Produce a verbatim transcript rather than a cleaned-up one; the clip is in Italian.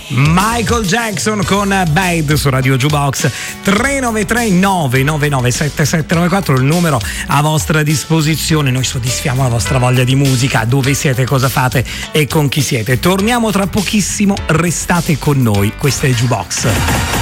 Michael Jackson con Bad su Radio Jukebox. Tre nove tre nove nove nove sette sette nove quattro il numero a vostra disposizione. Noi soddisfiamo la vostra voglia di musica. Dove siete, cosa fate e con chi siete? Torniamo tra pochissimo, restate con noi. Questa è Jukebox.